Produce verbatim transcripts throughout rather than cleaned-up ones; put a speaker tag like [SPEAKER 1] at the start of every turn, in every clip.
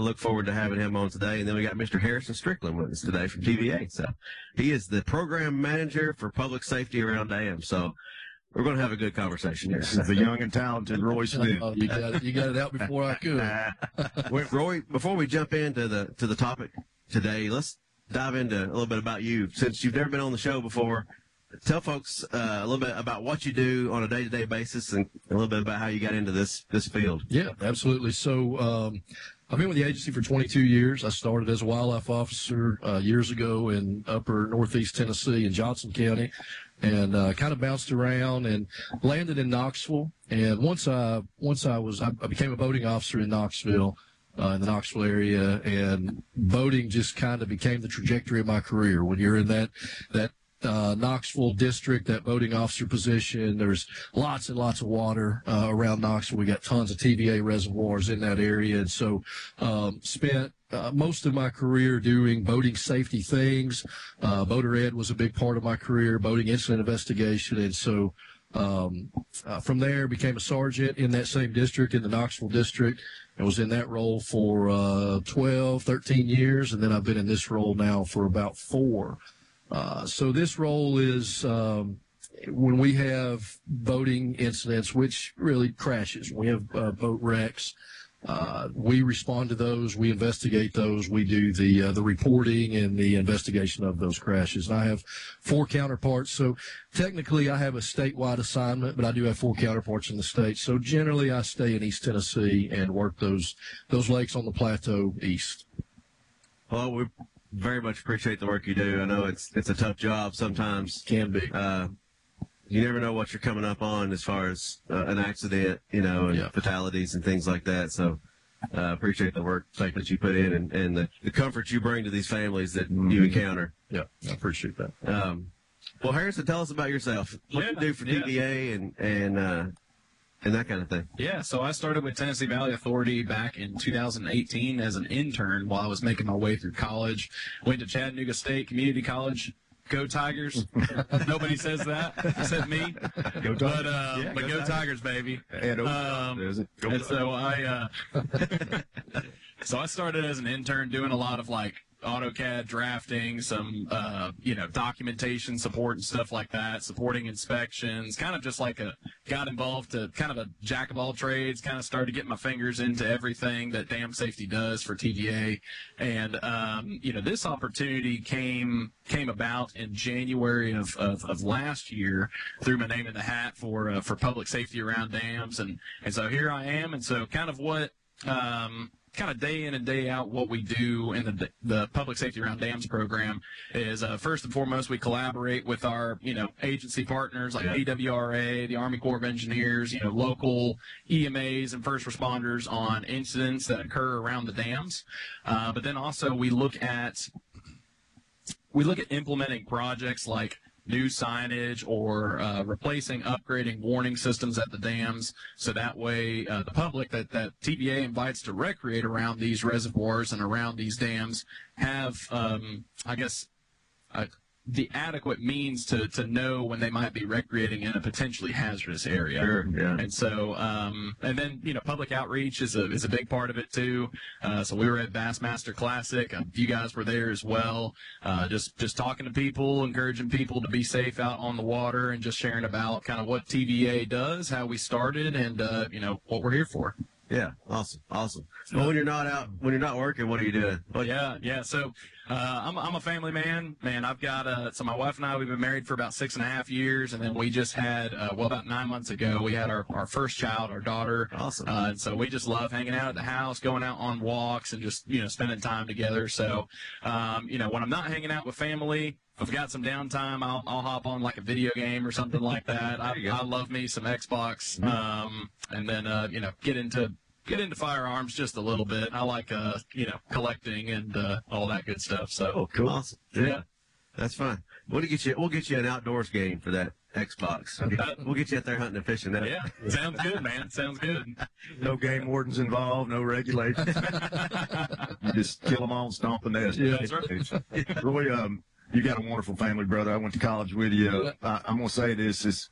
[SPEAKER 1] look forward to having him on today. And then we got Mister Harrison Strickland with us today from T V A. So he is the program manager for public safety around dams. So we're going to have a good conversation here.
[SPEAKER 2] This is the young and talented Roy Smith.
[SPEAKER 3] Oh, you got it. You got it out before I could.
[SPEAKER 1] Wait, Roy, before we jump into the to the topic today, let's dive into a little bit about you. Since you've never been on the show before, tell folks uh, a little bit about what you do on a day-to-day basis and a little bit about how you got into this this field.
[SPEAKER 3] Yeah, absolutely. So um, I've been with the agency for twenty-two years. I started as a wildlife officer uh, years ago in upper northeast Tennessee in Johnson County, and uh, kind of bounced around and landed in Knoxville. And once I once I was I, I became a boating officer in Knoxville, uh, in the Knoxville area, and boating just kind of became the trajectory of my career. When you're in that that Uh, Knoxville district, that boating officer position, there's lots and lots of water uh, around Knoxville. We got tons of T V A reservoirs in that area, and so um, spent uh, most of my career doing boating safety things. Uh, boater ed was a big part of my career, boating incident investigation, and so um, uh, from there became a sergeant in that same district, in the Knoxville district, and was in that role for uh, twelve, thirteen years, and then I've been in this role now for about four. Uh, so this role is um, when we have boating incidents, which really crashes. We have uh, boat wrecks. Uh, we respond to those. We investigate those. We do the uh, the reporting and the investigation of those crashes. And I have four counterparts. So technically I have a statewide assignment, but I do have four counterparts in the state. So generally I stay in East Tennessee and work those those lakes on the plateau east.
[SPEAKER 1] Well, we very much appreciate the work you do. I know it's it's a tough job sometimes.
[SPEAKER 3] Can be.
[SPEAKER 1] Uh, you never know what you're coming up on as far as uh, an accident, you know, and
[SPEAKER 3] yeah.
[SPEAKER 1] fatalities and things like that. So I uh, appreciate the work that you put in and, and the, the comfort you bring to these families that mm-hmm. you encounter.
[SPEAKER 3] Yeah, I appreciate that.
[SPEAKER 1] Um, well, Harrison, tell us about yourself. What
[SPEAKER 4] yeah,
[SPEAKER 1] you do for
[SPEAKER 4] yeah.
[SPEAKER 1] T V A and, and, uh, and that kind of thing.
[SPEAKER 4] Yeah, so I started with Tennessee Valley Authority back in two thousand eighteen as an intern while I was making my way through college. Went to Chattanooga State Community College. Go Tigers. Nobody says that except me.
[SPEAKER 2] Go
[SPEAKER 4] but uh,
[SPEAKER 2] yeah,
[SPEAKER 4] but
[SPEAKER 2] go
[SPEAKER 4] go
[SPEAKER 2] Tigers.
[SPEAKER 4] Tigers, baby.
[SPEAKER 2] And,
[SPEAKER 4] um,
[SPEAKER 2] go
[SPEAKER 4] and so I uh, so I started as an intern doing a lot of like AutoCAD drafting, some, uh, you know, documentation support and stuff like that, supporting inspections, kind of just like a, got involved to kind of a jack of all trades, kind of started getting my fingers into everything that dam safety does for T V A. And, um, you know, this opportunity came, came about in January of, of, of last year, threw my name in the hat for, uh, for public safety around dams. And, and so here I am. And so kind of what, um, kind of day in and day out what we do in the the public safety around dams program is uh, first and foremost we collaborate with our you know agency partners like A W R A, the Army Corps of Engineers, you know local E M As and first responders on incidents that occur around the dams. Uh, but then also we look at we look at implementing projects like new signage or uh, replacing, upgrading warning systems at the dams, so that way uh, the public that, that T V A invites to recreate around these reservoirs and around these dams have, um, I guess, uh, the adequate means to, to know when they might be recreating in a potentially hazardous area.
[SPEAKER 1] Sure, yeah.
[SPEAKER 4] And so, um, and then, you know, public outreach is a, is a big part of it too. Uh, so we were at Bassmaster Classic. Um, you guys were there as well. Uh, just, just talking to people, encouraging people to be safe out on the water and just sharing about kind of what T V A does, how we started, and, uh, you know, what we're here for.
[SPEAKER 1] Yeah, awesome, awesome. Well, when you're not out, when you're not working, what are you doing? What?
[SPEAKER 4] Yeah, yeah. So uh, I'm I'm a family man. Man, I've got uh, so my wife and I we've been married for about six and a half years, and then we just had uh, well about nine months ago we had our, our first child, our daughter.
[SPEAKER 1] Awesome.
[SPEAKER 4] Uh, and so we just love hanging out at the house, going out on walks, and just you know spending time together. So um, you know when I'm not hanging out with family, if I've got some downtime, I'll, I'll hop on like a video game or something like that. I, I love me some Xbox, um, and then uh, you know get into get into firearms just a little bit. I like uh, you know collecting and uh, all that good stuff. So
[SPEAKER 1] oh, cool, awesome, yeah,
[SPEAKER 4] yeah.
[SPEAKER 1] That's fine. We'll get you. We'll get you an outdoors game for that Xbox. We'll get you out there hunting and fishing. That.
[SPEAKER 4] Yeah, sounds good, man. Sounds good.
[SPEAKER 2] No game wardens involved, no regulations. You just kill them all and stomp the nest.
[SPEAKER 4] Yeah, that's right.
[SPEAKER 2] Roy, um, you got a wonderful family, brother. I went to college with you. I, I'm going to say this is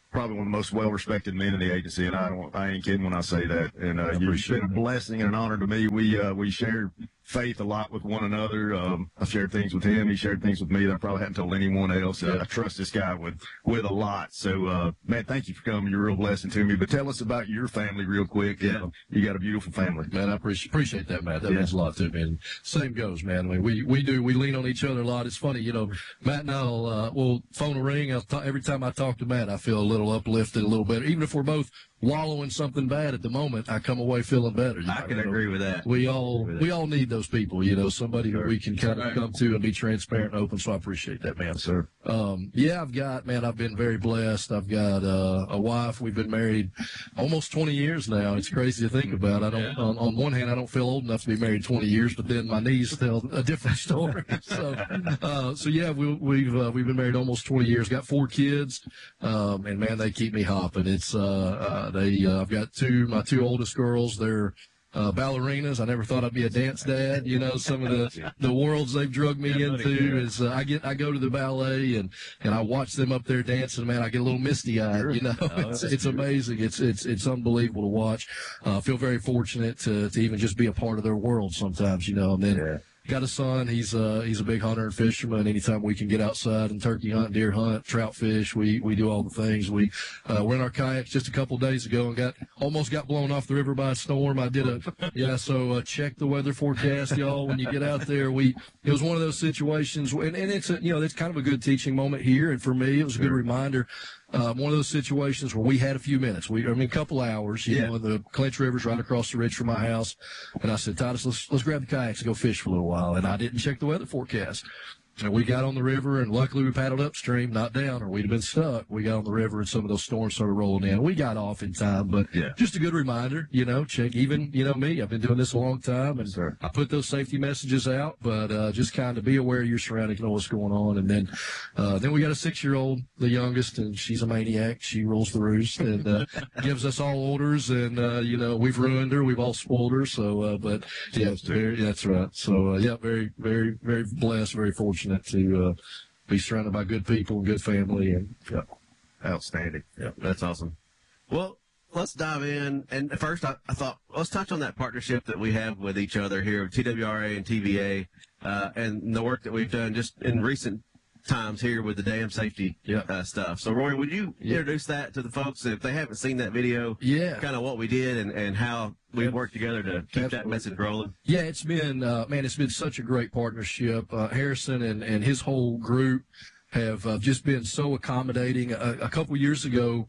[SPEAKER 2] probably one of the most well-respected men in the agency, and I don't, I ain't kidding when I say that. And uh, you've been a blessing and an honor to me. We uh, we share faith a lot with one another. Um, I shared things with him. He shared things with me that I probably haven't told anyone else. Uh, I trust this guy with with a lot. So, uh, man, thank you for coming. You're a real blessing to me. But tell us about your family real quick. Yeah, uh, you got a beautiful family.
[SPEAKER 3] Man, I appreciate appreciate that, Matt. That
[SPEAKER 2] Yeah.
[SPEAKER 3] means a lot to me. And same goes, man. I mean, we we do we lean on each other a lot. It's funny, you know. Matt and I'll uh, will phone a ring. I'll talk, every time I talk to Matt, I feel a little uplifted, a little better. Even if we're both wallowing something bad at the moment, I come away feeling better. You
[SPEAKER 1] I
[SPEAKER 3] know,
[SPEAKER 1] can
[SPEAKER 3] you know,
[SPEAKER 1] agree with that.
[SPEAKER 3] We all
[SPEAKER 1] Agree with
[SPEAKER 3] we
[SPEAKER 1] that.
[SPEAKER 3] all need those people, you know, somebody who we can kind of
[SPEAKER 4] Right.
[SPEAKER 3] come to and be transparent and open. So I appreciate that, man.
[SPEAKER 2] Sir.
[SPEAKER 3] Um, yeah, I've got, man, I've been very blessed. I've got uh, a wife. We've been married almost twenty years now. It's crazy to think about. I don't,
[SPEAKER 4] Yeah.
[SPEAKER 3] on, on one hand, I don't feel old enough to be married twenty years, but then my knees tell a different story. so, uh, so yeah, we, we've, uh, we've been married almost twenty years, got four kids. Um, and man, they keep me hopping. It's, uh, uh, they, uh, I've got two, my two oldest girls, they're, uh, ballerinas. I never thought I'd be a dance dad. You know, some of the, the worlds they've drugged me
[SPEAKER 4] Yeah, buddy,
[SPEAKER 3] into
[SPEAKER 4] yeah.
[SPEAKER 3] is, uh, I get, I go to the ballet and, and I watch them up there dancing, man. I get a little misty eyed, you know, it's, it's amazing. It's, it's, it's unbelievable to watch. Uh, I feel very fortunate to, to even just be a part of their world sometimes, you know, and then,
[SPEAKER 2] Yeah.
[SPEAKER 3] got a son. He's uh he's a big hunter and fisherman. Anytime we can get outside and turkey hunt, deer hunt, trout fish, we we do all the things. We uh, were in our kayaks just a couple of days ago and got almost got blown off the river by a storm. I did a yeah. So uh, check the weather forecast, y'all. When you get out there, we it was one of those situations, and, and it's a, you know it's kind of a good teaching moment here, and for me it was a good reminder. Um, one of those situations where we had a few minutes. We, I mean, a couple hours, you
[SPEAKER 1] Yeah.
[SPEAKER 3] know, and the Clinch River's right across the ridge from my house. And I said, Titus, let's, let's grab the kayaks and go fish for a little while. And I didn't check the weather forecast. And we got on the river, and luckily we paddled upstream, not down, or we'd have been stuck. We got on the river, and some of those storms started rolling in. We got off in time, but
[SPEAKER 2] Yeah.
[SPEAKER 3] just a good reminder, you know, check, even, you know, me, I've been doing this a long time, and
[SPEAKER 2] Sir.
[SPEAKER 3] I put those safety messages out, but uh, just kind of be aware of your surroundings, know what's going on. And then uh, then we got a six-year-old, the youngest, and she's a maniac. She rolls the roost and uh, gives us all orders, and, uh, you know, we've ruined her. We've all spoiled her. So, uh, but, yeah, very, that's right. So, uh, yeah, very, very, very blessed, very fortunate to uh, be surrounded by good people and good family. And yeah,
[SPEAKER 2] Outstanding.
[SPEAKER 1] Yeah, that's awesome. Well, let's dive in. And first, I, I thought let's touch on that partnership that we have with each other here, T W R A and T V A, uh, and the work that we've done just in recent times here with the dam safety
[SPEAKER 3] Yeah.
[SPEAKER 1] uh, stuff. So, Roy, would you
[SPEAKER 3] Yeah.
[SPEAKER 1] introduce that to the folks if they haven't seen that video?
[SPEAKER 3] yeah.
[SPEAKER 1] Kind of what we did and, and how we
[SPEAKER 3] Yeah.
[SPEAKER 1] worked together to keep that
[SPEAKER 3] Absolutely.
[SPEAKER 1] message rolling.
[SPEAKER 3] Yeah, it's been, uh, man, it's been such a great partnership. Uh, Harrison and, and his whole group have uh, just been so accommodating. A, a couple years ago,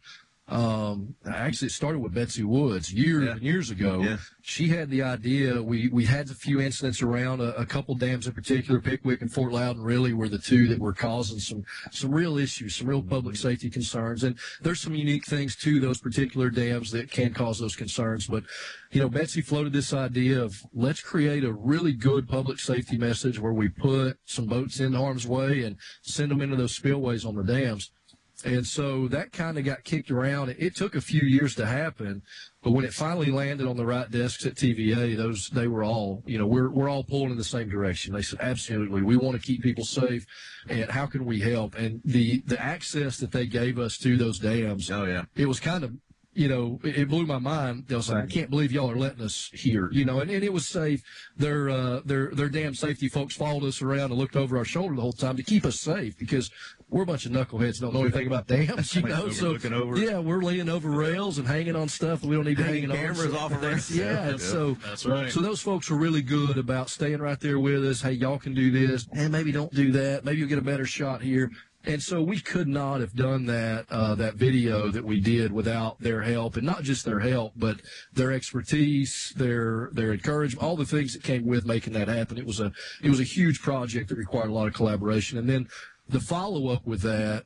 [SPEAKER 3] um, actually it started with Betsy Woods years
[SPEAKER 1] Yeah.
[SPEAKER 3] and years ago.
[SPEAKER 1] Yeah.
[SPEAKER 3] She had the idea. We, we had a few incidents around a, a couple dams in particular. Pickwick and Fort Loudon really were the two that were causing some, some real issues, some real public safety concerns. And there's some unique things to those particular dams that can cause those concerns. But, you know, Betsy floated this idea of let's create a really good public safety message where we put some boats in harm's way and send them into those spillways on the dams. And so that kind of got kicked around. It, it took a few years to happen, but when it finally landed on the right desks at T V A, those they were all, you know, we're we're all pulling in the same direction. They said, absolutely, we want to keep people safe, and how can we help? And the the access that they gave us to those dams,
[SPEAKER 1] Oh, yeah.
[SPEAKER 3] it was kind of, you know, it, it blew my mind. I was like, I can't believe y'all are letting us here, you know, and, and it was safe. Their, uh, their, their damn safety folks followed us around and looked over our shoulder the whole time to keep us safe because we're a bunch of knuckleheads, don't know anything about dams, you know, so
[SPEAKER 2] Looking over.
[SPEAKER 3] yeah, we're leaning over rails and hanging on stuff that we don't need to
[SPEAKER 1] Hanging
[SPEAKER 3] hang on.
[SPEAKER 1] cameras
[SPEAKER 3] So
[SPEAKER 1] off of us.
[SPEAKER 3] Yeah, and so
[SPEAKER 4] That's right.
[SPEAKER 3] so those folks were really good about staying right there with us. Hey, y'all can do this, and maybe don't do that. Maybe you'll get a better shot here. And so we could not have done that uh, that video that we did without their help, and not just their help, but their expertise, their their encouragement, all the things that came with making that happen. It was a it was a huge project that required a lot of collaboration. And then the follow up with that.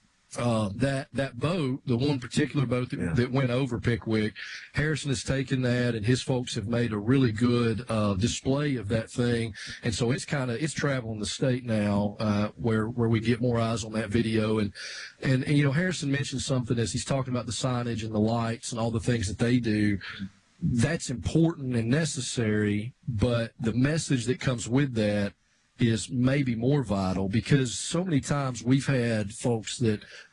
[SPEAKER 3] Uh, that that boat, the one particular boat that,
[SPEAKER 2] Yeah.
[SPEAKER 3] that went over Pickwick, Harrison has taken that, and his folks have made a really good uh, display of that thing, and so it's kind of it's traveling the state now, uh, where where we get more eyes on that video, and, and and you know Harrison mentioned something as he's talking about the signage and the lights and all the things that they do. That's important and necessary, but the message that comes with that is maybe more vital because so many times we've had folks that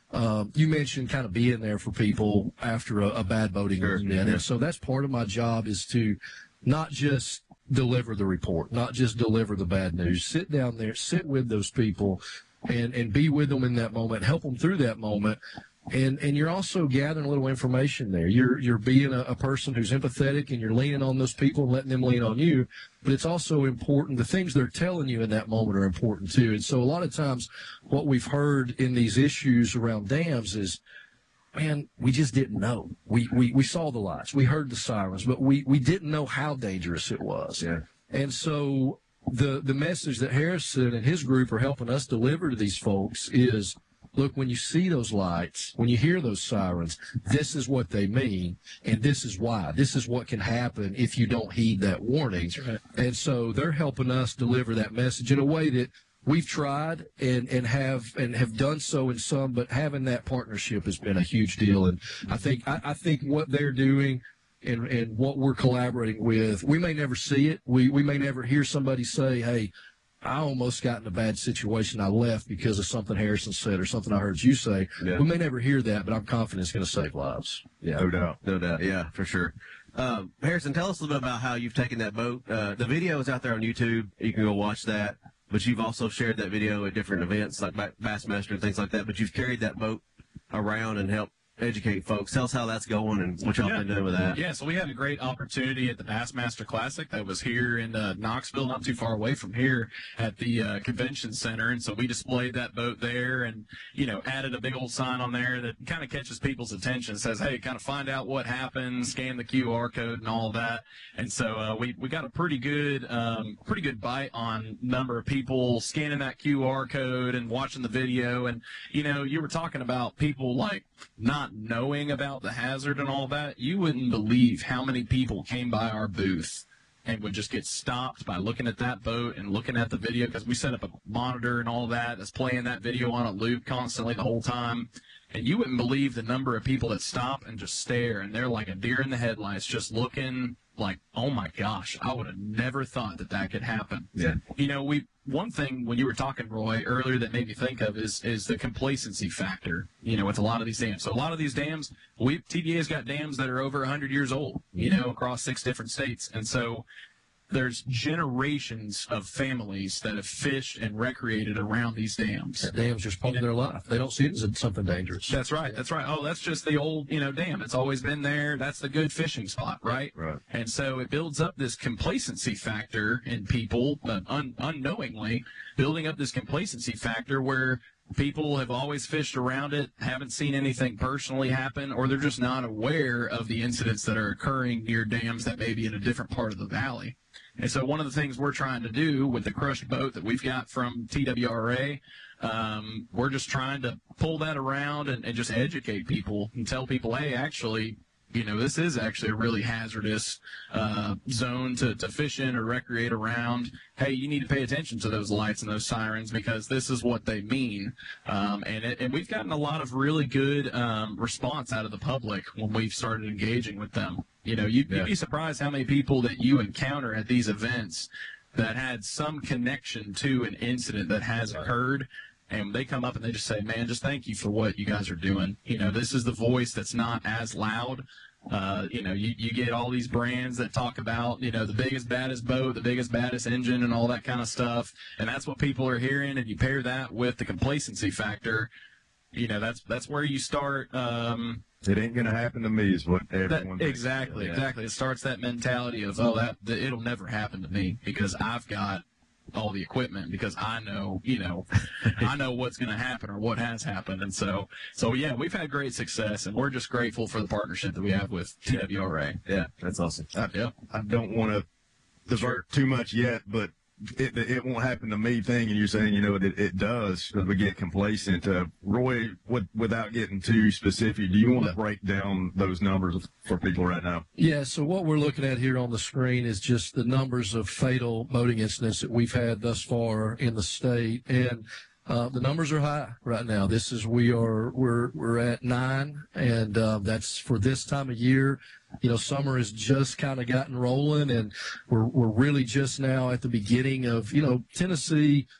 [SPEAKER 3] um, you mentioned kind of being there for people after a, a bad boating
[SPEAKER 1] Sure.
[SPEAKER 3] incident.
[SPEAKER 1] Yeah.
[SPEAKER 3] And so that's part of my job is to not just deliver the report, not just deliver the bad news. Sit down there, sit with those people, and, and be with them in that moment, help them through that moment. And and you're also gathering a little information there. You're you're being a, a person who's empathetic, and you're leaning on those people and letting them lean on you. But it's also important. The things they're telling you in that moment are important too. And so a lot of times, what we've heard in these issues around dams is, man, we just didn't know. We we, we saw the lights, we heard the sirens, but we, we didn't know how dangerous it was.
[SPEAKER 1] Yeah.
[SPEAKER 3] And so the the message that Harrison and his group are helping us deliver to these folks is, look, when you see those lights, when you hear those sirens, this is what they mean, and this is why. This is what can happen if you don't heed that warning.
[SPEAKER 4] That's right.
[SPEAKER 3] And so they're helping us deliver that message in a way that we've tried and, and have and have done so in some, but having that partnership has been a huge deal. And I think I, I think what they're doing and, and what we're collaborating with, we may never see it. We we may never hear somebody say, hey, I almost got in a bad situation. I left because of something Harrison said or something I heard you say.
[SPEAKER 1] Yeah.
[SPEAKER 3] We may never hear that, but I'm confident it's going to save lives. Yeah.
[SPEAKER 2] No doubt.
[SPEAKER 1] No doubt. Yeah, for sure. Um, Harrison, tell us a little bit about how you've taken that boat. Uh, the video is out there on YouTube. You can go watch that. But you've also shared that video at different events like Ba- Bassmaster and things like that. But you've carried that boat around and helped educate folks. Tell us how that's going and what y'all
[SPEAKER 4] Yeah.
[SPEAKER 1] been doing with that.
[SPEAKER 4] Yeah, so we had a great opportunity at the Bassmaster Classic that was here in uh, Knoxville, not too far away from here at the uh, convention center. And so we displayed that boat there and, you know, added a big old sign on there that kind of catches people's attention. It says, hey, kind of find out what happened, scan the Q R code and all that. And so uh, we, we got a pretty good, um, pretty good bite on number of people scanning that Q R code and watching the video. And, you know, you were talking about people like not knowing about the hazard and all that. You wouldn't believe how many people came by our booth and would just get stopped by looking at that boat and looking at the video, because we set up a monitor and all that that's playing that video on a loop constantly the whole time. And you wouldn't believe the number of people that stop and just stare, and they're like a deer in the headlights, just looking like, oh my gosh, I would have never thought that that could happen.
[SPEAKER 1] Yeah.
[SPEAKER 4] You know, we one thing when you were talking, Roy, earlier that made me think of is is the complacency factor. You know, with a lot of these dams. So a lot of these dams, we T D A's got dams that are over one hundred years old. You know, across six different states, and so there's generations of families that have fished and recreated around these dams.
[SPEAKER 3] That dam's just part of their life. They don't see it as something dangerous.
[SPEAKER 4] That's right. That's right. Oh, that's just the old, you know, dam. It's always been there. That's the good fishing spot, right?
[SPEAKER 2] Right.
[SPEAKER 4] And so it builds up this complacency factor in people, uh, un- unknowingly, building up this complacency factor where people have always fished around it, haven't seen anything personally happen, or they're just not aware of the incidents that are occurring near dams that may be in a different part of the valley. And so one of the things we're trying to do with the crushed boat that we've got from T W R A, um, we're just trying to pull that around and, and just educate people and tell people, hey, actually, you know, this is actually a really hazardous uh, zone to, to fish in or recreate around. Hey, you need to pay attention to those lights and those sirens because this is what they mean. Um, and, it, and we've gotten a lot of really good um, response out of the public when we've started engaging with them. You know, you'd,
[SPEAKER 1] Yeah.
[SPEAKER 4] you'd be surprised how many people that you encounter at these events that had some connection to an incident that has occurred. And they come up and they just say, man, just thank you for what you guys are doing. You know, this is the voice that's not as loud. Uh, you know, you, you get all these brands that talk about, you know, the biggest, baddest boat, the biggest, baddest engine and all that kind of stuff. And that's what people are hearing. And you pair that with the complacency factor, you know, that's that's where you start. Um,
[SPEAKER 2] It ain't gonna happen to me is what everyone
[SPEAKER 4] that,
[SPEAKER 2] thinks.
[SPEAKER 4] exactly,
[SPEAKER 1] Yeah.
[SPEAKER 4] exactly. It starts that mentality of, oh, that, that it'll never happen to me because I've got all the equipment, because I know, you know, I know what's going to happen or what has happened. And so, so yeah, we've had great success, and we're just grateful for the partnership that we have with T W R A.
[SPEAKER 1] Yeah, that's awesome.
[SPEAKER 2] I,
[SPEAKER 4] Yeah.
[SPEAKER 2] I don't want to divert too much yet, but it, it won't happen to me thing, and you're saying, you know, it, it does because we get complacent. Uh, Roy, with, without getting too specific, do you want to break down those numbers for people right now?
[SPEAKER 3] Yeah, so what we're looking at here on the screen is just the numbers of fatal boating incidents that we've had thus far in the state, and uh, the numbers are high right now. This is we are we're we're at nine, and uh, that's for this time of year. You know, summer has just kind of gotten rolling, and we're we're really just now at the beginning of, you know, Tennessee.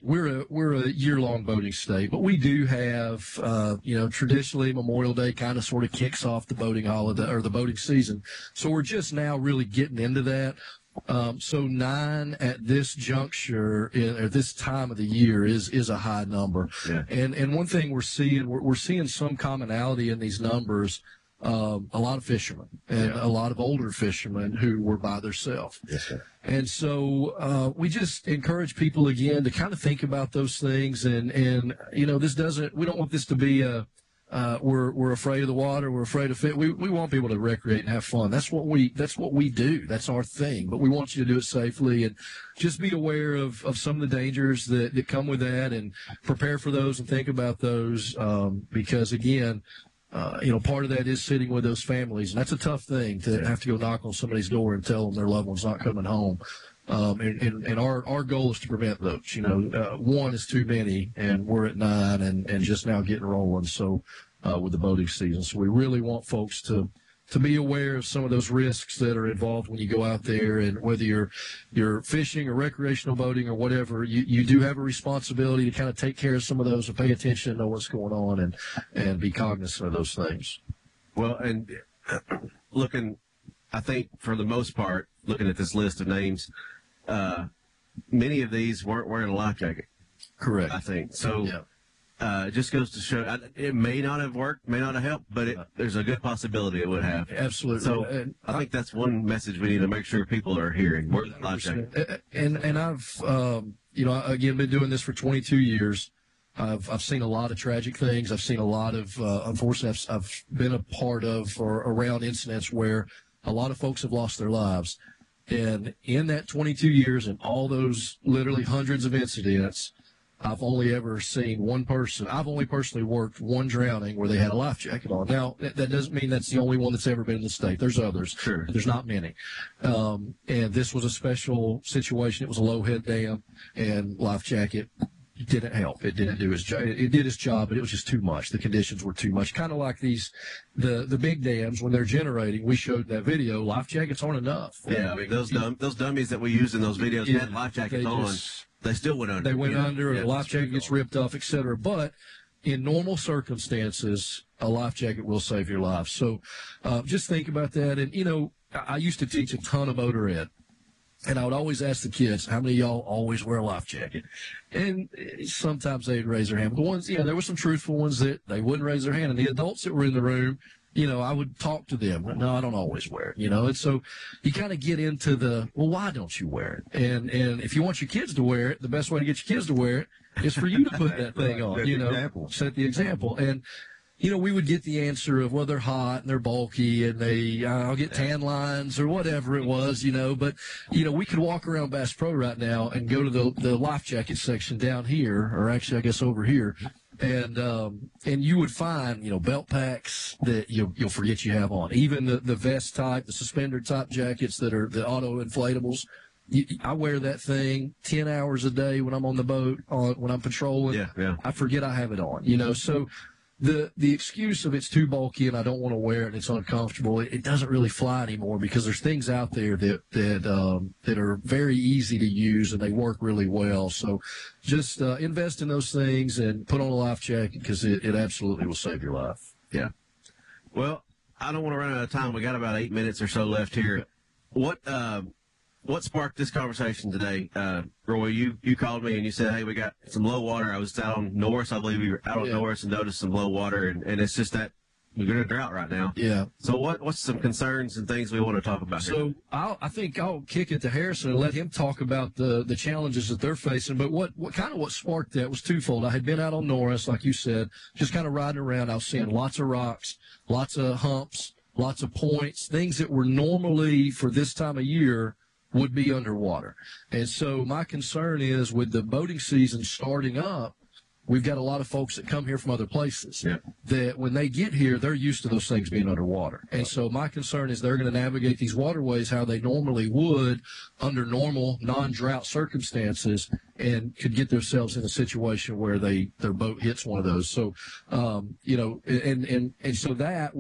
[SPEAKER 3] we're a we're a year-long boating state, but we do have, uh, you know, traditionally Memorial Day kind of sort of kicks off the boating holiday or the boating season. So we're just now really getting into that. Um, so nine at this juncture, in, or this time of the year, is is a high number.
[SPEAKER 1] Yeah.
[SPEAKER 3] And and one thing we're seeing, we're, we're seeing some commonality in these numbers. Um, a lot of fishermen and
[SPEAKER 1] Yeah.
[SPEAKER 3] a lot of older fishermen who were by themselves.
[SPEAKER 1] Yes, sir.
[SPEAKER 3] And so uh, we just encourage people again to kind of think about those things. And, and you know, this doesn't, we don't want this to be a, uh, we're, we're afraid of the water. We're afraid of fit. We, we want people to recreate and have fun. That's what we, that's what we do. That's our thing. But we want you to do it safely and just be aware of, of some of the dangers that, that come with that and prepare for those and think about those. Um, because again, Uh, you know, part of that is sitting with those families, and that's a tough thing to have to go knock on somebody's door and tell them their loved one's not coming home. Um, and, and, and our, our goal is to prevent those. You know, uh, one is too many, and we're at nine and, and just now getting rolling. So, uh, with the boating season, so we really want folks to to be aware of some of those risks that are involved when you go out there, and whether you're you're fishing or recreational boating or whatever, you, you do have a responsibility to kind of take care of some of those and pay attention and know what's going on and and be cognizant of those things.
[SPEAKER 1] Well, and uh, looking, I think for the most part, looking at this list of names, uh, many of these weren't wearing a life jacket.
[SPEAKER 3] Correct.
[SPEAKER 1] I think so.
[SPEAKER 3] Yeah.
[SPEAKER 1] Uh, it just goes to show I- it may not have worked, may not have helped, but it, there's a good possibility it would have.
[SPEAKER 3] Absolutely.
[SPEAKER 1] So
[SPEAKER 3] And
[SPEAKER 1] I think that's one message we need to make sure people are hearing. Wear the life jacket.
[SPEAKER 3] And and I've um, you know, again, been doing this for twenty-two years. I've I've seen a lot of tragic things. I've seen a lot of uh, unfortunately I've, I've been a part of or around incidents where a lot of folks have lost their lives. And in that twenty-two years and all those literally hundreds of incidents, I've only ever seen one person. I've only personally worked one drowning where they had a life jacket on. Now, that, that doesn't mean that's the only one that's ever been in the state. There's others.
[SPEAKER 1] Sure.
[SPEAKER 3] There's not many. Um, and this was a special situation. It was a low head dam, and life jacket didn't help. It didn't do its job. It did its job, but it was just too much. The conditions were too much. Kind of like these, the the big dams when they're generating. We showed that video. Life jackets aren't enough.
[SPEAKER 1] Yeah, I mean those dum- those dummies that we used in those videos
[SPEAKER 3] Yeah,
[SPEAKER 1] had life jackets
[SPEAKER 3] they
[SPEAKER 1] on.
[SPEAKER 3] just-
[SPEAKER 1] They still went under.
[SPEAKER 3] They went
[SPEAKER 1] you know?
[SPEAKER 3] under,
[SPEAKER 1] Yeah.
[SPEAKER 3] the life jacket gets ripped off, et cetera. But in normal circumstances, a life jacket will save your life. So uh, just think about that. And, you know, I I used to teach a ton of motor ed. And I would always ask the kids, how many of y'all always wear a life jacket? And eh, sometimes they'd raise their hand. But the ones, yeah, there were some truthful ones that they wouldn't raise their hand. And the adults that were in the room, you know, I would talk to them. No, I don't always wear it, you know. And so you kind of get into the, well, why don't you wear it? And and if you want your kids to wear it, the best way to get your kids to wear it is for you to put that thing on,
[SPEAKER 2] Set
[SPEAKER 3] you
[SPEAKER 2] the
[SPEAKER 3] know,
[SPEAKER 2] example.
[SPEAKER 3] set the example. And, you know, we would get the answer of, well, they're hot and they're bulky and they, uh, I'll get tan lines or whatever it was, you know. But, you know, we could walk around Bass Pro right now and go to the, the life jacket section down here, or actually, I guess over here. And um, and you would find, you know, belt packs that you'll, you'll forget you have on. Even the, the vest type, the suspender type jackets that are the auto inflatables. You, I wear that thing ten hours a day when I'm on the boat, on, when I'm patrolling.
[SPEAKER 1] Yeah, yeah.
[SPEAKER 3] I forget I have it on, you know. So the the excuse of it's too bulky and I don't want to wear it and it's uncomfortable, it, it doesn't really fly anymore, because there's things out there that that um, that are very easy to use and they work really well. So just uh, invest in those things and put on a life jacket, because it, it absolutely will save your life.
[SPEAKER 1] Yeah. Well, I don't want to run out of time. We got about eight minutes or so left here. What uh, what sparked this conversation today, uh, Roy? You you called me and you said, "Hey, we got some low water." I was out on Norris, I believe we were out on
[SPEAKER 3] Yeah.
[SPEAKER 1] Norris, and noticed some low water, and, and it's just that we're in a drought right now.
[SPEAKER 3] Yeah.
[SPEAKER 1] So what what's some concerns and things we want to talk about here?
[SPEAKER 3] So I'll, I think I'll kick it to Harrison and let him talk about the, the challenges that they're facing. But what, what kind of what sparked that was twofold. I had been out on Norris, like you said, just kind of riding around. I was seeing lots of rocks, lots of humps, lots of points, things that were normally for this time of year would be underwater. And so my concern is, with the boating season starting up, we've got a lot of folks that come here from other places
[SPEAKER 1] Yeah.
[SPEAKER 3] that when they get here, they're used to those things being underwater. And so my concern is they're going to navigate these waterways how they normally would under normal non-drought circumstances, and could get themselves in a situation where they their boat hits one of those. So, um, you know, and, and, and so that was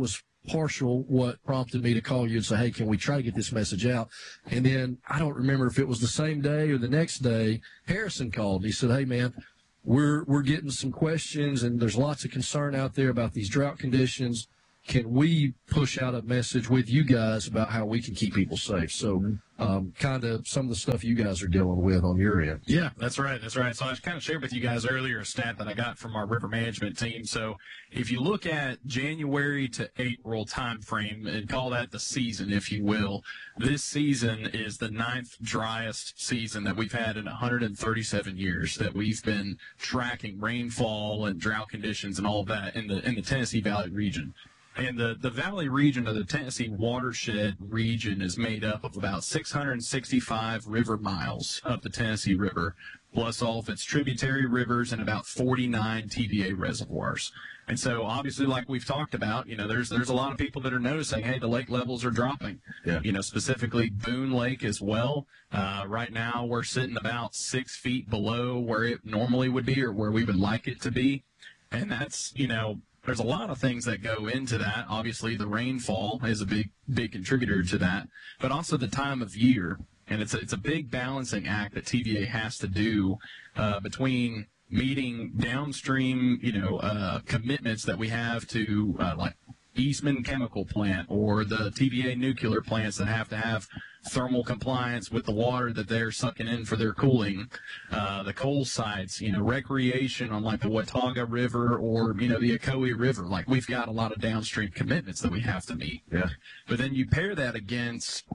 [SPEAKER 3] partial what prompted me to call you and say, hey, can we try to get this message out? And then I don't remember if it was the same day or the next day, Harrison called. He said, hey, man, we're we're getting some questions, and there's lots of concern out there about these drought conditions. Can we push out a message with you guys about how we can keep people safe? So um, kind of some of the stuff you guys are dealing with on your end.
[SPEAKER 4] Yeah, that's right. That's right. So I kind of shared with you guys earlier a stat that I got from our river management team. So if you look at January to April time frame and call that the season, if you will, this season is the ninth driest season that we've had in one hundred thirty-seven years that we've been tracking rainfall and drought conditions and all of that in the in the Tennessee Valley region. And the, the Valley region of the Tennessee watershed region is made up of about six hundred sixty-five river miles of the Tennessee River, plus all of its tributary rivers and about forty-nine T V A reservoirs. And so, obviously, like we've talked about, you know, there's there's a lot of people that are noticing, hey, the lake levels are dropping.
[SPEAKER 1] Yeah.
[SPEAKER 4] You know, specifically Boone Lake as well. Uh, right now, we're sitting about six feet below where it normally would be or where we would like it to be. And that's, you know, there's a lot of things that go into that. Obviously, the rainfall is a big, big contributor to that, but also the time of year. And it's a, it's a big balancing act that T V A has to do uh, between meeting downstream, you know, uh, commitments that we have to uh, like Eastman Chemical Plant or the T V A nuclear plants that have to have thermal compliance with the water that they're sucking in for their cooling, uh, the coal sites, you know, recreation on like the Watauga River or, you know, the Ocoee River. Like we've got a lot of downstream commitments that we have to meet.
[SPEAKER 1] Yeah.
[SPEAKER 4] But then you pair that against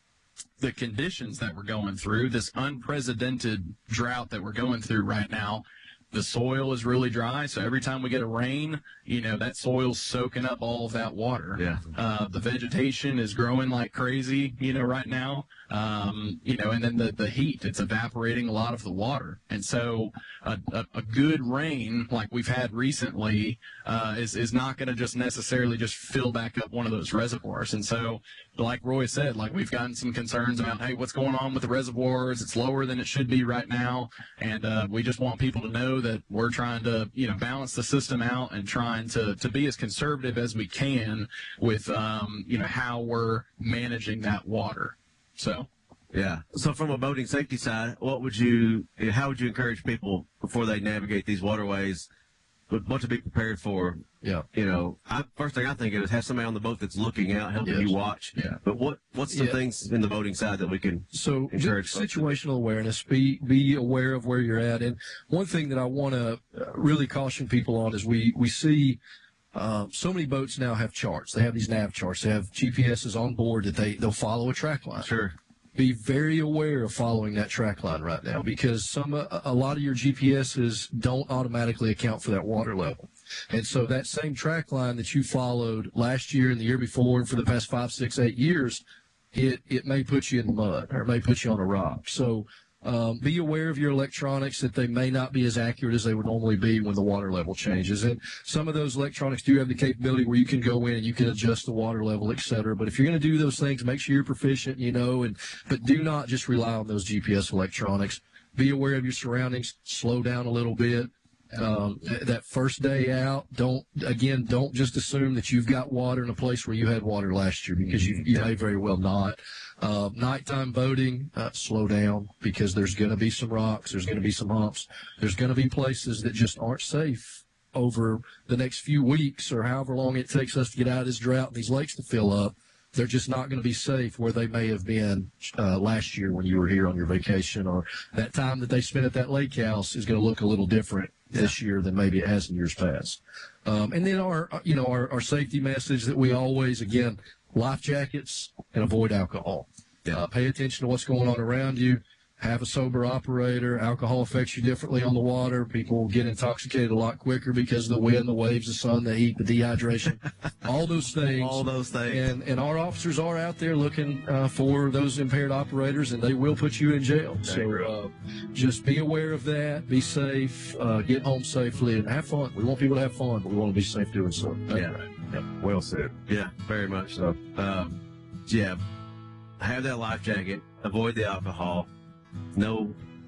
[SPEAKER 4] the conditions that we're going through, this unprecedented drought that we're going through right now. The soil is really dry, so every time we get a rain, you know, that soil's soaking up all of that water.
[SPEAKER 1] Yeah.
[SPEAKER 4] Uh, the vegetation is growing like crazy, you know, right now. Um, you know, and then the, the heat, it's evaporating a lot of the water. And so a, a, a good rain like we've had recently uh, is, is not going to just necessarily just fill back up one of those reservoirs. And so, like Roy said, like we've gotten some concerns about, hey, what's going on with the reservoirs? It's lower than it should be right now. And uh, we just want people to know that we're trying to, you know, balance the system out and trying to, to be as conservative as we can with, um, you know, how we're managing that water. So,
[SPEAKER 1] Yeah. So from a boating safety side, what would you, how would you encourage people before they navigate these waterways, what to be prepared for?
[SPEAKER 3] Yeah.
[SPEAKER 1] You know, I, first thing I think of is have somebody on the boat that's looking out, helping
[SPEAKER 3] Yes.
[SPEAKER 1] you watch.
[SPEAKER 3] Yeah.
[SPEAKER 1] But what, what's some
[SPEAKER 3] Yeah.
[SPEAKER 1] things in the boating side that we can
[SPEAKER 3] So
[SPEAKER 1] encourage
[SPEAKER 3] just
[SPEAKER 1] folks to
[SPEAKER 3] situational awareness, be be aware of where you're at. And one thing that I want to really caution people on is we we see uh, so many boats now have charts. They have these nav charts. They have G P Ses on board that they they'll follow a track line.
[SPEAKER 1] Sure.
[SPEAKER 3] Be very aware of following that track line right now, because some a, a lot of your G P Ses don't automatically account for that water level. And so that same track line that you followed last year and the year before and for the past five, six, eight years, it, it may put you in the mud or it may put you on a rock. So um, be aware of your electronics, that they may not be as accurate as they would normally be when the water level changes. And some of those electronics do have the capability where you can go in and you can adjust the water level, et cetera. But if you're going to do those things, make sure you're proficient, you know, and but do not just rely on those G P S electronics. Be aware of your surroundings. Slow down a little bit. Um, th- that first day out, don't, again, don't just assume that you've got water in a place where you had water last year, because you, you may very well not. Uh, nighttime boating, uh, slow down, because there's going to be some rocks, there's going to be some humps, there's going to be places that just aren't safe over the next few weeks or however long it takes us to get out of this drought and these lakes to fill up. They're just not going to be safe where they may have been uh, last year when you were here on your vacation, or that time that they spent at that lake house is going to look a little different this year than maybe it has in years past. Um, and then our, you know, our, our safety message that we always, again, life jackets and avoid alcohol.
[SPEAKER 1] Yeah.
[SPEAKER 3] Uh, pay attention to what's going on around you. Have a sober operator. Alcohol affects you differently on the water. People get intoxicated a lot quicker because of the wind, the waves, the sun, the heat, the dehydration, all those things.
[SPEAKER 1] All those things.
[SPEAKER 3] And and our officers are out there looking uh, for those impaired operators, and they will put you in jail. So uh, just be aware of that. Be safe. Uh, get home safely and have fun. We want people to have fun, but we want to be safe doing so.
[SPEAKER 1] Yeah.
[SPEAKER 2] Yep. Well said.
[SPEAKER 1] Yeah, very much so. Um, yeah, have that life jacket. Avoid the alcohol. Know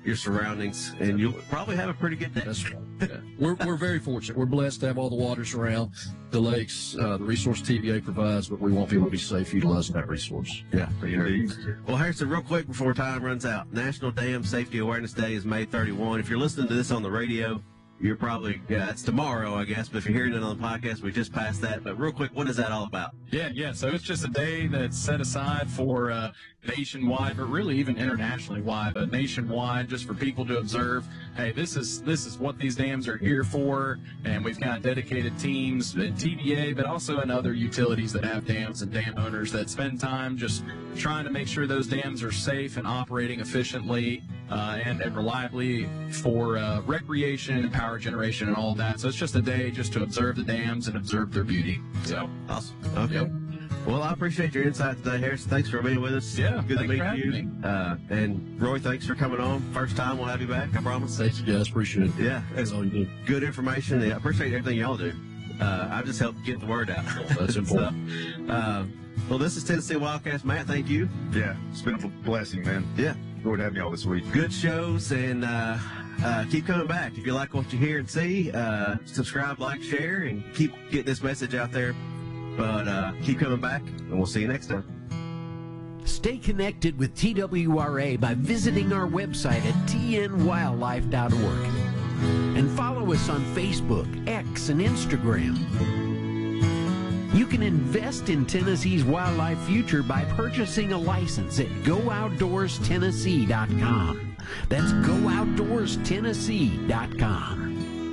[SPEAKER 1] your surroundings, and you'll probably have a pretty good day.
[SPEAKER 3] That's right. Yeah. We're, we're very fortunate. We're blessed to have all the waters around, the lakes, uh, the resource T V A provides, but we want people to be safe utilizing that resource.
[SPEAKER 1] Yeah.
[SPEAKER 2] Indeed.
[SPEAKER 1] Well, Harrison, real quick before time runs out, National Dam Safety Awareness Day is May thirty-first. If you're listening to this on the radio, you're probably, yeah, it's tomorrow, I guess, but if you're hearing it on the podcast, we just passed that. But real quick, what is that all about?
[SPEAKER 4] Yeah, yeah. So it's just a day that's set aside for uh, nationwide, but really even internationally wide, but nationwide, just for people to observe. Hey, this is this is what these dams are here for, and we've got dedicated teams at T V A, but also in other utilities that have dams and dam owners that spend time just trying to make sure those dams are safe and operating efficiently uh, and, and reliably for uh, recreation and power generation and all of that. So it's just a day just to observe the dams and observe their beauty. So
[SPEAKER 1] Awesome. Okay.
[SPEAKER 4] Yep.
[SPEAKER 1] Well, I appreciate your insight today, Harrison. Thanks for being with us.
[SPEAKER 4] Yeah,
[SPEAKER 1] Good to
[SPEAKER 4] thanks
[SPEAKER 1] meet
[SPEAKER 4] for having
[SPEAKER 1] you.
[SPEAKER 4] me.
[SPEAKER 1] Uh, and Roy, thanks for coming on. First time, we'll have you back, I promise.
[SPEAKER 3] Thank you guys. Appreciate it.
[SPEAKER 1] Yeah,
[SPEAKER 3] That's
[SPEAKER 1] it's
[SPEAKER 3] all you do.
[SPEAKER 1] good information. I appreciate everything y'all do. Uh, I just helped get the word out.
[SPEAKER 3] That's important.
[SPEAKER 1] So, uh, well, this is Tennessee Wildcats. Matt, thank you.
[SPEAKER 2] Yeah, it's been a blessing, man.
[SPEAKER 1] Yeah,
[SPEAKER 2] Lord having y'all this week.
[SPEAKER 1] good shows, and uh, uh, keep coming back. If you like what you hear and see, uh, subscribe, like, share, and keep getting this message out there. But uh, keep coming back, and we'll see you next time.
[SPEAKER 5] Stay connected with T W R A by visiting our website at T N wildlife dot org. And follow us on Facebook, X, and Instagram. You can invest in Tennessee's wildlife future by purchasing a license at go outdoors tennessee dot com. That's go outdoors tennessee dot com.